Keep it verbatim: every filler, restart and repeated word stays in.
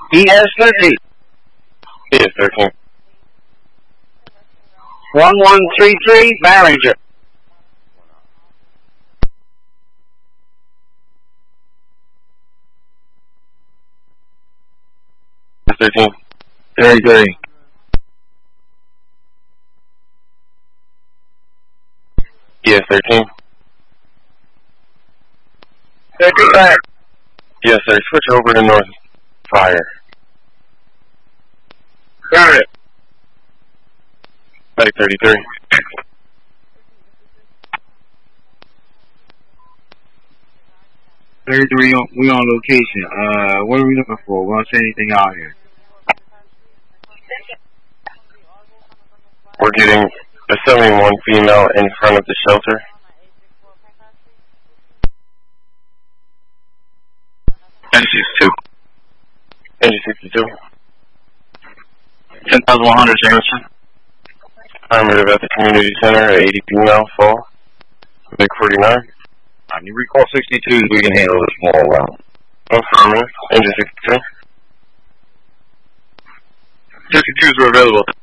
E S thirteen. E S thirteen. one one three three, Barringer. E S thirteen. thirty-three. E S thirteen. thirty-five. Yes, sir. Switch over to North Fire. Got it. Back thirty-three. thirty-three, on, we on location. Uh, what are we looking for? We don't see anything out here. We're getting a seventy-one female in front of the shelter. N sixty-two. N sixty-two. ten thousand one hundred, Jameson. Affirmative at the community center at eighty female, fall. Big forty-nine. Um, you recall sixty-twos, we can handle this small round. Affirmative. Engine sixty-two. sixty-twos are available.